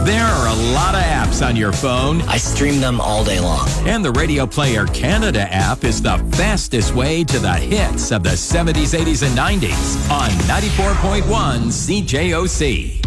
There are a lot of apps on your phone, I stream them all day long. and the Radio Player Canada app is the fastest way to the hits of the 70s, 80s, and 90s on 94.1 CJOC.